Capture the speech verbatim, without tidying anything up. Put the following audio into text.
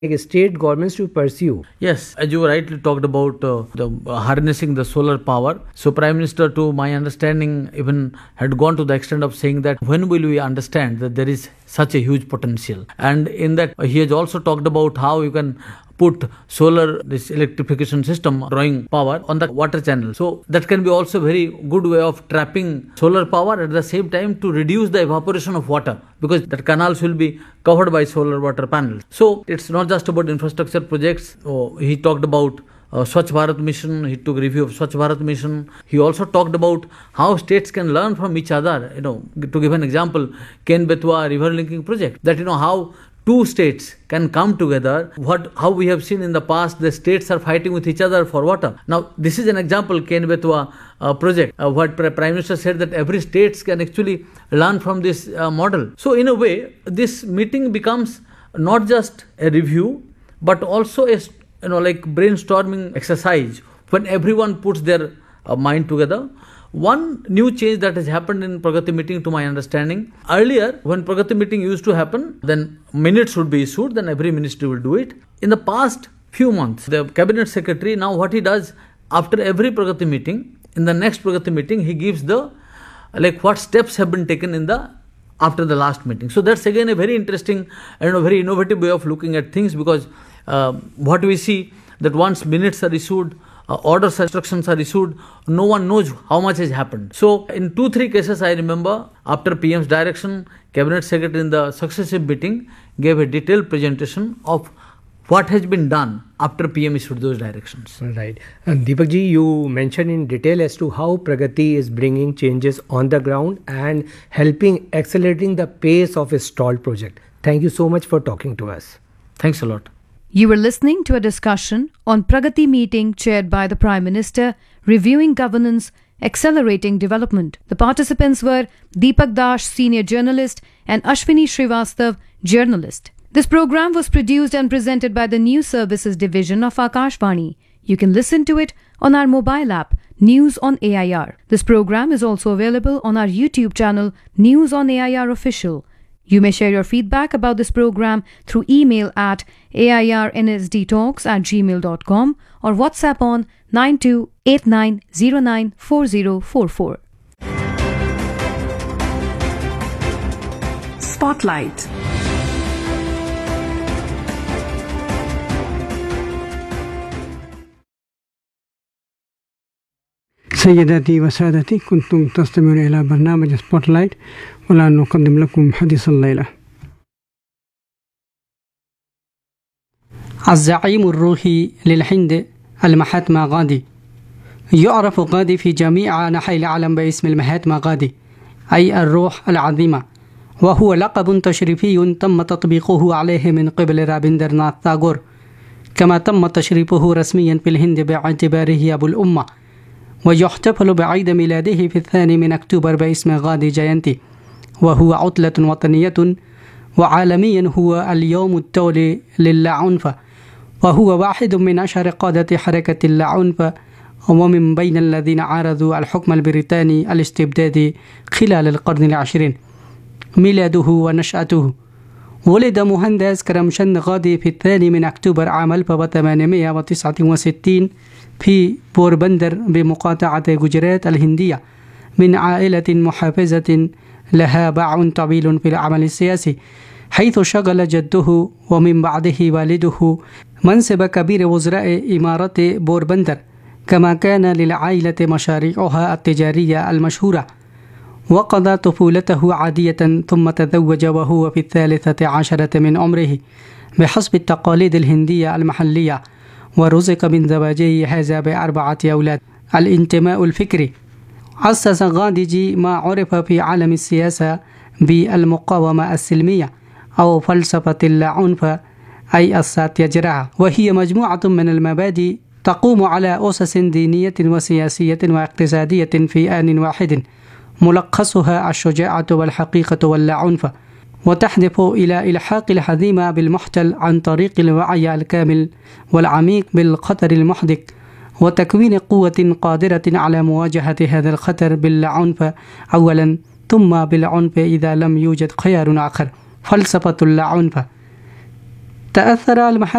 state governments to pursue? Yes, as you rightly talked about uh, the uh, harnessing the solar power. So Prime Minister, to my understanding, even had gone to the extent of saying that when will we understand that there is such a huge potential? And in that, uh, he has also talked about how you can put solar, this electrification system, drawing power on the water channel. So that can be also a very good way of trapping solar power, at the same time to reduce the evaporation of water, because the canals will be covered by solar water panels. So it's not just about infrastructure projects. Oh, he talked about uh, Swachh Bharat Mission. He took review of Swachh Bharat Mission. He also talked about how states can learn from each other. You know, to give an example, Ken-Betwa river linking project. That you know how two states can come together. What how we have seen in the past, the states are fighting with each other for water. Now this is an example, Ken-Betwa uh, project. Uh, what Prime Minister said, that every state can actually learn from this uh, model. So in a way, this meeting becomes not just a review, but also a you know like brainstorming exercise when everyone puts their uh, mind together. One new change that has happened in Pragati meeting, to my understanding, earlier when Pragati meeting used to happen, then minutes would be issued, then every ministry will do it. In the past few months, the cabinet secretary, now what he does, after every Pragati meeting, in the next Pragati meeting, he gives the, like what steps have been taken in the, after the last meeting. So that's again a very interesting and a very innovative way of looking at things, because uh, what we see, that once minutes are issued, Uh, orders, instructions are issued, no one knows how much has happened. So in two, three cases, I remember, after P M's direction, Cabinet Secretary in the successive meeting gave a detailed presentation of what has been done after P M issued those directions. Right. And Deepak ji, you mentioned in detail as to how Pragati is bringing changes on the ground and helping accelerating the pace of a stalled project. Thank you so much for talking to us. Thanks a lot. You were listening to a discussion on Pragati meeting chaired by the Prime Minister, reviewing governance, accelerating development. The participants were Deepak Dash, senior journalist, and Ashwini Srivastav, journalist. This program was produced and presented by the News Services Division of Akashvani. You can listen to it on our mobile app, News on A I R. This program is also available on our YouTube channel, News on A I R Official. You may share your feedback about this program through email at airnsdtalks at gmail dot com or WhatsApp on nine two eight nine zero nine four zero four four. Spotlight. سيداتي وسادتي، كنتم تستمعون إلى برنامج سبوتلايت، والآن نقدم لكم حديث الليلة. الزعيم الروحي للهند المهاتما غاندي. يعرف غاندي في جميع أنحاء العالم باسم المهاتما غاندي، أي الروح العظيمة، وهو لقب تشريفي تم تطبيقه عليه من قبل رابندرناث تاغور، كما تم تشريفه رسميا في الهند باعتباره أبو الأمة. ويحتفل بعيد ميلاده في الثاني من أكتوبر باسم غاندي جاينتي، وهو عطلة وطنية، وعالميا هو اليوم الدولي للاعنف، وهو واحد من أشهر قادة حركة اللاعنف، ومن بين الذين عارضوا الحكم البريطاني الاستبدادي خلال القرن العشرين. ميلاده ونشأته: ولد مهندس كرمشند غاندي في الثاني من أكتوبر عام ألف وثمانمائة وتسعة وستين في بوربندر بمقاطعة جوجرات الهندية، من عائلة محافظة لها باع طويل في العمل السياسي، حيث شغل جده ومن بعده والده منصب كبير وزراء إمارة بوربندر، كما كان للعائلة مشاريعها التجارية المشهورة. وقضى طفولته عادية، ثم تزوج وهو في الثالثة عشرة من عمره بحسب التقاليد الهندية المحلية، ورزق من زواجه هذا بأربعة أولاد. الانتماء الفكري: أسس غانديجي ما عرف في عالم السياسة بالمقاومة السلمية أو فلسفة اللاعنف، أي الساتياجراها، وهي مجموعة من المبادئ تقوم على أسس دينية وسياسية واقتصادية في آن واحد، ملخصها الشجاعة والحقيقة واللاعنف، وتهدف إلى إلحاق الهزيمة بالمحتل عن طريق الوعي الكامل والعميق بالخطر المحدق، وتكوين قوة قادرة على مواجهة هذا الخطر بالعنف أولا، ثم بالعنف إذا لم يوجد خيار آخر. فلسفة العنف: تأثر المحطة